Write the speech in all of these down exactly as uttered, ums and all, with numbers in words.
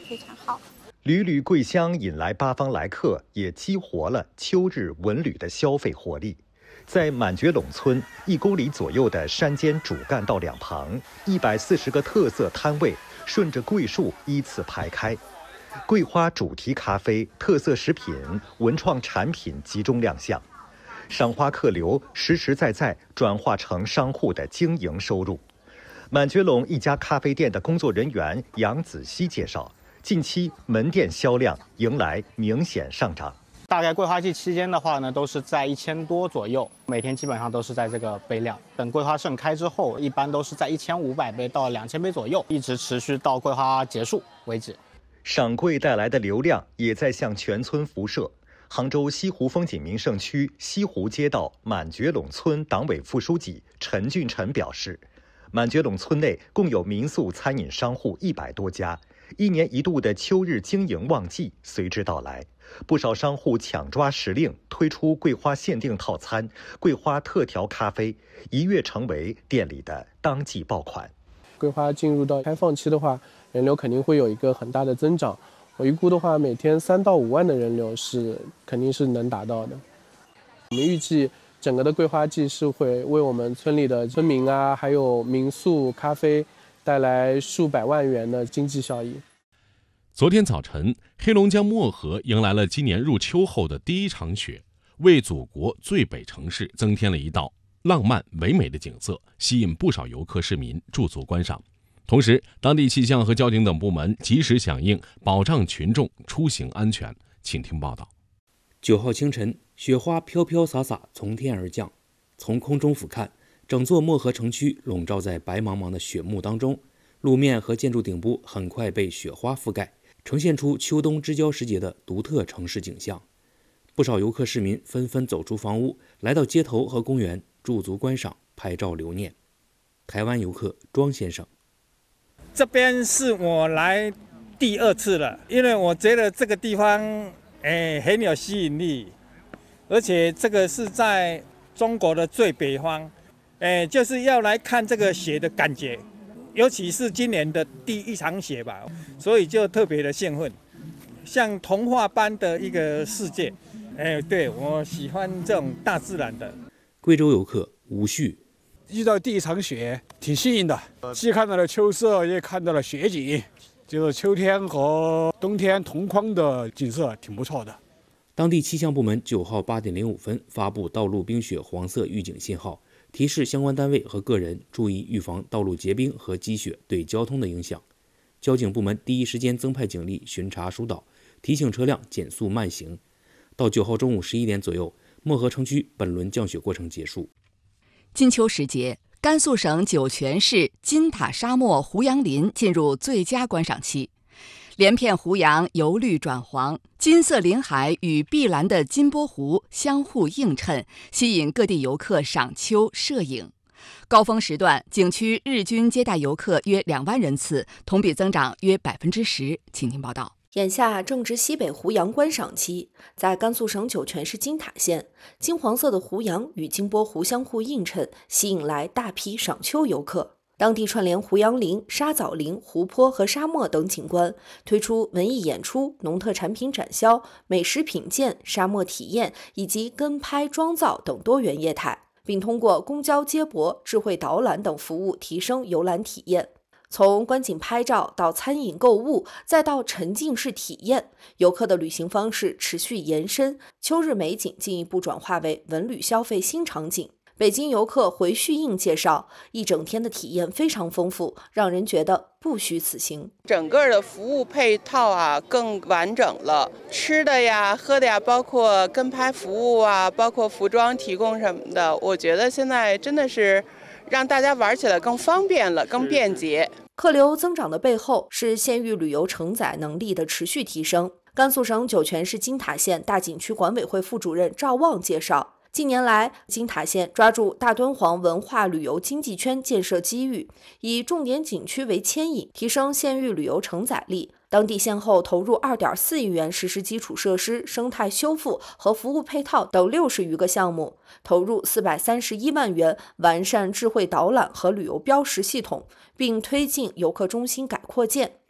非常好。 缕缕桂香引来八方来客，也激活了秋日文旅的消费活力。在满觉陇村一公里左右的山间主干道两旁，一百四十个特色摊位顺着桂树依次排开，桂花主题咖啡、特色食品、文创产品集中亮相，赏花客流实实在在转化成商户的经营收入。满觉陇一家咖啡店的工作人员杨子熙介绍，近期门店销量迎来明显上涨。 大概桂花季期间的话呢，都是在一千多左右，每天基本上都是在这个杯量。等桂花盛开之后，一般都是在一千五百杯到两千杯左右，一直持续到桂花结束为止。 赏桂带来的流量也在向全村辐射。杭州西湖风景名胜区西湖街道满觉陇村党委副书记陈俊臣表示，满觉陇村内共有民宿餐饮商户一百多家，一年一度的秋日经营旺季随之到来。不少商户抢抓时令，推出桂花限定套餐、桂花特调咖啡，一跃成为店里的当季爆款。 桂花进入到开放期的话，人流肯定会有一个很大的增长。我预估的话，每天三到五万的人流是肯定是能达到的。我们预计整个的桂花季是会为我们村里的村民啊，还有民宿、咖啡带来数百万元的经济效益。 昨天早晨，黑龙江漠河迎来了今年入秋后的第一场雪，为祖国最北城市增添了一道浪漫唯美的景色，吸引不少游客市民驻足观赏。同时，当地气象和交警等部门及时响应，保障群众出行安全。请听报道。 九号清晨，雪花飘飘洒洒从天而降，从空中俯瞰，整座漠河城区笼罩在白茫茫的雪幕当中，路面和建筑顶部很快被雪花覆盖，呈现出秋冬之交时节的独特城市景象。不少游客市民纷纷走出房屋，来到街头和公园驻足观赏、拍照留念。台湾游客庄先生， 这边是我来第二次了，因为我觉得这个地方哎很有吸引力，而且这个是在中国的最北方，哎就是要来看这个雪的感觉。尤其是今年的第一场雪吧，所以就特别的兴奋，像童话般的一个世界。哎，对，我喜欢这种大自然的。 贵州游客吴旭， 遇到第一场雪挺幸运的，既看到了秋色，也看到了雪景，就是秋天和冬天同框的景色，挺不错的。 当地气象部门九号八点零五分发布道路冰雪黄色预警信号，提示相关单位和个人注意预防道路结冰和积雪对交通的影响。交警部门第一时间增派警力巡查疏导，提醒车辆减速慢行。到九号中午十一点左右，漠河城区本轮降雪过程结束。 金秋时节，甘肃省酒泉市金塔沙漠胡杨林进入最佳观赏期。连片胡杨由绿转黄，金色林海与碧蓝的金波湖相互映衬，吸引各地游客赏秋摄影。高峰时段，景区日均接待游客约两万人次，同比增长约百分之十。请听报道。 眼下正值西北胡杨观赏期，在甘肃省酒泉市金塔县，金黄色的胡杨与金波湖相互映衬，吸引来大批赏秋游客。当地串联胡杨林、沙枣林、湖泊和沙漠等景观，推出文艺演出、农特产品展销、美食品鉴、沙漠体验以及跟拍妆造等多元业态，并通过公交接驳、智慧导览等服务提升游览体验。从观景拍照到餐饮购物，再到沉浸式体验，游客的旅行方式持续延伸，秋日美景进一步转化为文旅消费新场景。北京游客回旭映介绍，一整天的体验非常丰富，让人觉得不虚此行。 整个的服务配套啊更完整了，吃的呀、喝的呀，包括跟拍服务啊，包括服装提供什么的，我觉得现在真的是让大家玩起来更方便了，更便捷。 客流增长的背后是县域旅游承载能力的持续提升。甘肃省酒泉市金塔县大景区管委会副主任赵旺介绍，近年来，金塔县抓住大敦煌文化旅游经济圈建设机遇，以重点景区为牵引，提升县域旅游承载力。当地先后投入 二点四亿元实施基础设施、生态修复和服务配套等六十余个项目，投入四百三十一万元完善智慧导览和旅游标识系统，并推进游客中心改扩建。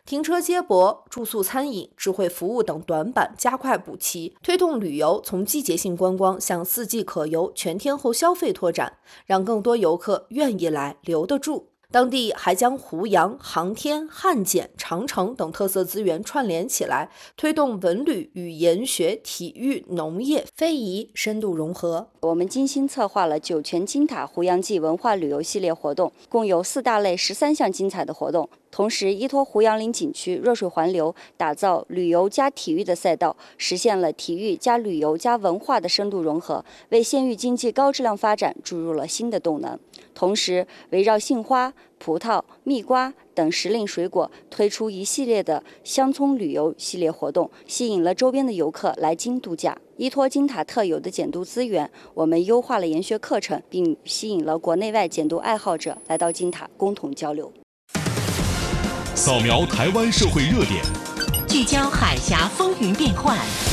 停车接驳、住宿餐饮、智慧服务等短板加快补齐，推动旅游从季节性观光向四季可游、全天候消费拓展，让更多游客愿意来、留得住。当地还将湖洋、航天、汉检、长城等特色资源串联起来，推动文旅与研学、体育、农业、非遗深度融合。 我们精心策划了酒泉金塔湖洋季文化旅游系列活动，共有四大类十三项精彩的活动。同时，依托湖洋林景区弱水环流，打造旅游加体育的赛道，实现了体育加旅游加文化的深度融合，为县域经济高质量发展注入了新的动能。同时，围绕杏花、葡萄、蜜瓜等时令水果，推出一系列的乡村旅游系列活动，吸引了周边的游客来京度假。依托金塔特有的检读资源，我们优化了研学课程，并吸引了国内外检读爱好者来到金塔共同交流。 扫描台湾社会热点， 聚焦海峡风云变幻。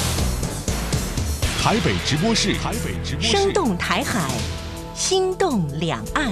台北直播室，台北直播室， 生动台海，心动两岸。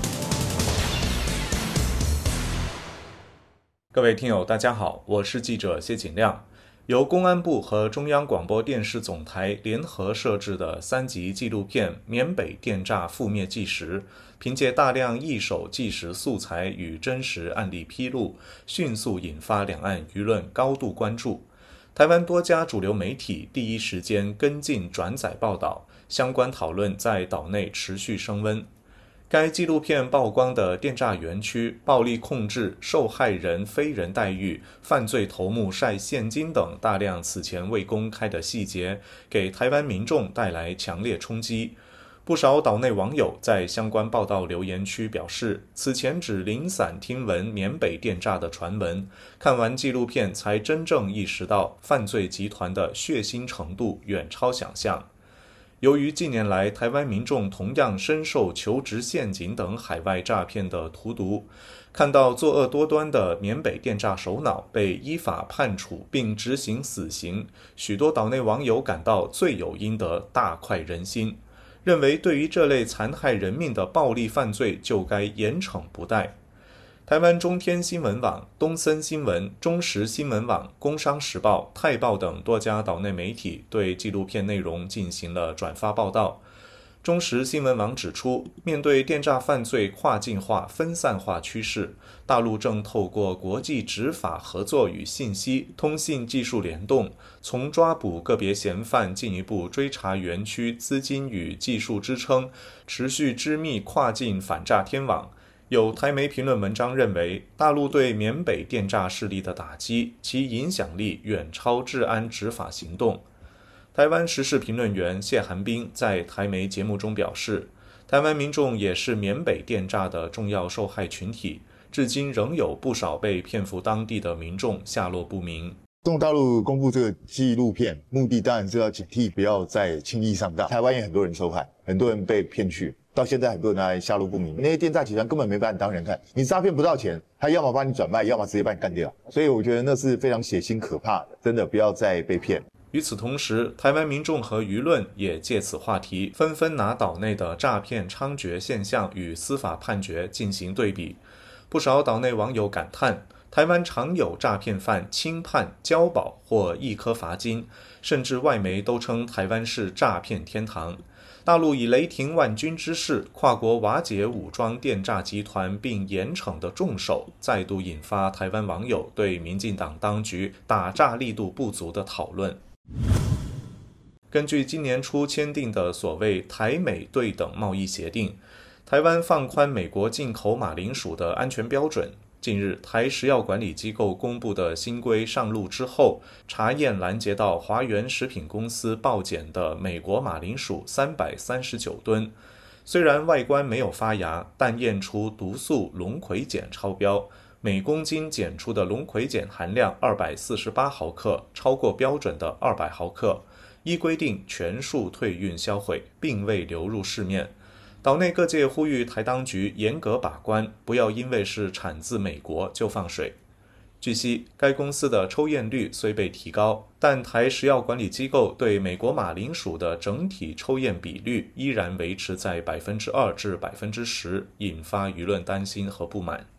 各位听友，大家好，我是记者谢景亮。由公安部和中央广播电视总台联合摄制的三集纪录片《缅北电诈覆灭纪实》，凭借大量一手纪实素材与真实案例披露，迅速引发两岸舆论高度关注。台湾多家主流媒体第一时间跟进转载报道，相关讨论在岛内持续升温。该纪录片曝光的电诈园区、暴力控制、受害人非人待遇、犯罪头目晒现金等大量此前未公开的细节，给台湾民众带来强烈冲击。不少岛内网友在相关报道留言区表示，此前只零散听闻缅北电诈的传闻，看完纪录片才真正意识到犯罪集团的血腥程度远超想象。由于近年来台湾民众同样深受求职陷阱等海外诈骗的荼毒，看到作恶多端的缅北电诈首脑被依法判处并执行死刑，许多岛内网友感到罪有应得，大快人心，认为对于这类残害人命的暴力犯罪就该严惩不贷。台湾中天新闻网、东森新闻、中时新闻网、工商时报、泰报等多家岛内媒体对纪录片内容进行了转发报道。中时新闻网指出，面对电诈犯罪跨境化、分散化趋势，大陆正透过国际执法合作与信息、通信技术联动，从抓捕个别嫌犯进一步追查园区资金与技术支撑，持续织密跨境反诈天网。有台媒评论文章认为，大陆对缅北电诈势力的打击，其影响力远超治安执法行动。台湾时事评论员谢寒冰在台媒节目中表示，台湾民众也是缅北电诈的重要受害群体，至今仍有不少被骗赴当地的民众下落不明。 中国大陆公布这个纪录片，目的当然是要警惕，不要再轻易上当。台湾也很多人受害，很多人被骗去。到现在很多人还下落不明，那些电诈集团根本没把你当人看，你诈骗不到钱，他要么帮你转卖，要么直接把你干掉。所以我觉得那是非常血腥可怕的，真的不要再被骗。 与此同时，台湾民众和舆论也借此话题，纷纷拿岛内的诈骗猖獗现象与司法判决进行对比。不少岛内网友感叹，台湾常有诈骗犯轻判、交保或一颗罚金，甚至外媒都称台湾是诈骗天堂。大陆以雷霆万钧之势跨国瓦解武装电诈集团并严惩的重手，再度引发台湾网友对民进党当局打诈力度不足的讨论。根据今年初签订的所谓台美对等贸易协定，台湾放宽美国进口马铃薯的安全标准。近日，台食药管理机构公布的新规上路之后，查验拦截到华源食品公司报检的美国马铃薯三百三十九吨，虽然外观没有发芽，但验出毒素龙葵碱超标，每公斤检出的龙葵碱含量二百四十八毫克，超过标准的二百毫克，依规定全数退运销毁，并未流入市面。岛内各界呼吁台当局严格把关，不要因为是产自美国就放水。据悉，该公司的抽验率虽被提高，但台食药管理机构对美国马铃薯的整体抽验比率依然维持在百分之二至百分之十，引发舆论担心和不满。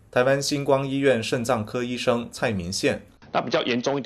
台湾星光医院肾脏科医生蔡明宪。 那比较严重一点